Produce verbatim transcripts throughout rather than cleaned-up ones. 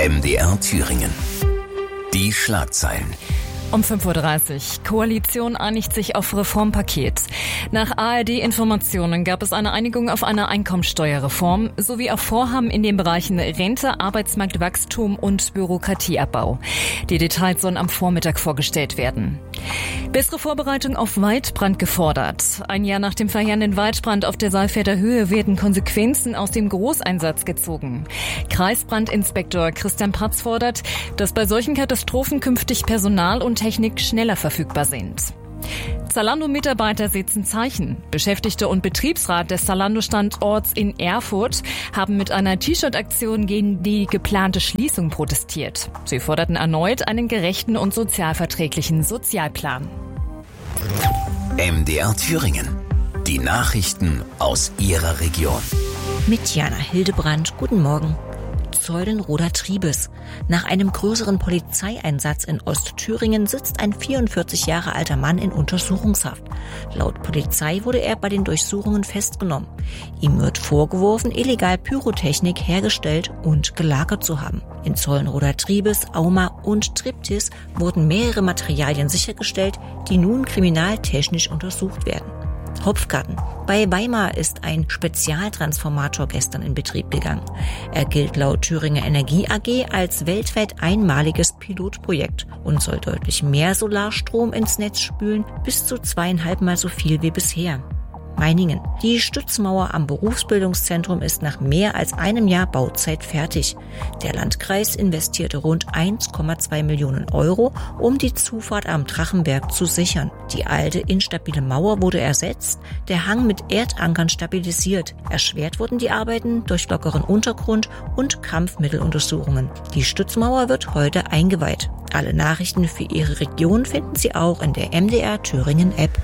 M D R Thüringen. Die Schlagzeilen. Um fünf Uhr dreißig. Koalition einigt sich auf Reformpaket. Nach A R D-Informationen gab es eine Einigung auf eine Einkommensteuerreform sowie auf Vorhaben in den Bereichen Rente, Arbeitsmarktwachstum und Bürokratieabbau. Die Details sollen am Vormittag vorgestellt werden. Bessere Vorbereitung auf Waldbrand gefordert. Ein Jahr nach dem verheerenden Waldbrand auf der Saalfelder Höhe werden Konsequenzen aus dem Großeinsatz gezogen. Kreisbrandinspektor Christian Patz fordert, dass bei solchen Katastrophen künftig Personal und Technik schneller verfügbar sind. Zalando-Mitarbeiter setzen Zeichen. Beschäftigte und Betriebsrat des Zalando-Standorts in Erfurt haben mit einer T-Shirt-Aktion gegen die geplante Schließung protestiert. Sie forderten erneut einen gerechten und sozialverträglichen Sozialplan. M D R Thüringen. Die Nachrichten aus Ihrer Region. Mit Jana Hildebrand. Guten Morgen. Zeulenroder Triebes. Nach einem größeren Polizeieinsatz in Ostthüringen sitzt ein vierundvierzig Jahre alter Mann in Untersuchungshaft. Laut Polizei wurde er bei den Durchsuchungen festgenommen. Ihm wird vorgeworfen, illegal Pyrotechnik hergestellt und gelagert zu haben. In Zeulenroder Triebes, Auma und Triptis wurden mehrere Materialien sichergestellt, die nun kriminaltechnisch untersucht werden. Hopfgarten. Bei Weimar ist ein Spezialtransformator gestern in Betrieb gegangen. Er gilt laut Thüringer Energie A G als weltweit einmaliges Pilotprojekt und soll deutlich mehr Solarstrom ins Netz spülen, bis zu zweieinhalb Mal so viel wie bisher. Meiningen. Die Stützmauer am Berufsbildungszentrum ist nach mehr als einem Jahr Bauzeit fertig. Der Landkreis investierte rund eins Komma zwei Millionen Euro, um die Zufahrt am Drachenberg zu sichern. Die alte, instabile Mauer wurde ersetzt, der Hang mit Erdankern stabilisiert. Erschwert wurden die Arbeiten durch lockeren Untergrund und Kampfmitteluntersuchungen. Die Stützmauer wird heute eingeweiht. Alle Nachrichten für Ihre Region finden Sie auch in der M D R Thüringen App.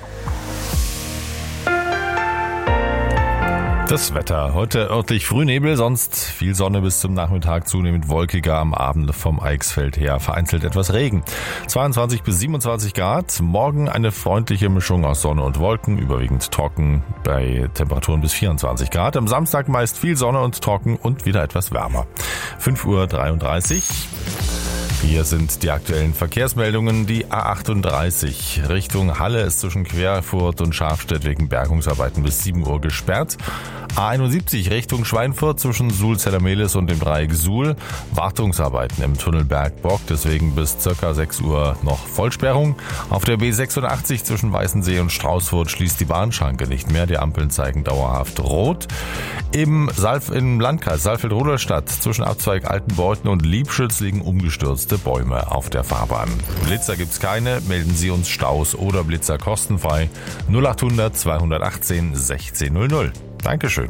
Das Wetter. Heute örtlich Frühnebel, sonst viel Sonne bis zum Nachmittag, zunehmend wolkiger, am Abend vom Eichsfeld her vereinzelt etwas Regen. zweiundzwanzig bis siebenundzwanzig Grad. Morgen eine freundliche Mischung aus Sonne und Wolken, überwiegend trocken bei Temperaturen bis vierundzwanzig Grad. Am Samstag meist viel Sonne und trocken und wieder etwas wärmer. fünf Uhr dreiunddreißig. Hier sind die aktuellen Verkehrsmeldungen. Die A achtunddreißig Richtung Halle ist zwischen Querfurt und Schafstedt wegen Bergungsarbeiten bis sieben Uhr gesperrt. A einundsiebzig Richtung Schweinfurt zwischen Suhl-Zellermehlis und dem Dreieck Suhl. Wartungsarbeiten im Tunnel Bergbock, deswegen bis circa sechs Uhr noch Vollsperrung. Auf der B sechsundachtzig zwischen Weißensee und Straußfurt schließt die Bahnschranke nicht mehr. Die Ampeln zeigen dauerhaft rot. Im, Salf, im Landkreis Saalfeld-Rudolstadt zwischen Abzweig Altenbeuthen und Liebschütz liegen umgestürzte Bäume auf der Fahrbahn. Blitzer gibt's keine, melden Sie uns Staus oder Blitzer kostenfrei null achthundert zweihundertachtzehn sechzehn null null. Dankeschön.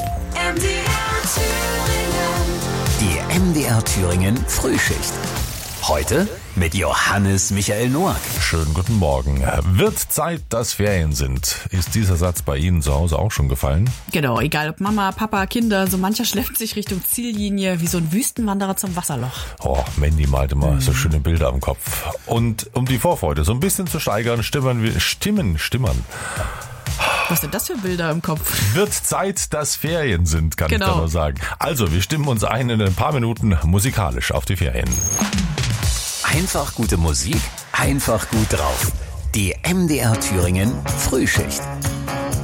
Die M D R Thüringen Frühschicht. Heute mit Johannes Michael Noack. Schönen guten Morgen. Wird Zeit, dass Ferien sind. Ist dieser Satz bei Ihnen zu Hause auch schon gefallen? Genau, egal ob Mama, Papa, Kinder, so mancher schleppt sich Richtung Ziellinie wie so ein Wüstenwanderer zum Wasserloch. Oh, Mandy malte mal mhm. so schöne Bilder am Kopf. Und um die Vorfreude so ein bisschen zu steigern, stimmen wir, stimmen, stimmern. Was sind das für Bilder im Kopf? Wird Zeit, dass Ferien sind, kann genau. ich da nur sagen. Also, wir stimmen uns ein in ein paar Minuten musikalisch auf die Ferien. Einfach gute Musik, einfach gut drauf. Die M D R Thüringen Frühschicht.